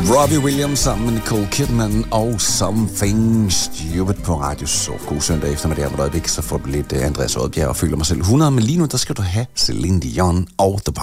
Robbie Williams sammen med Nicole Kidman og Something Stupid på Radio Soft. God søndag eftermiddag om et øjeblik, så får du lidt Andreas Oddbjerg og føler mig selv 100, men lige nu, der skal du have Celine Dion og The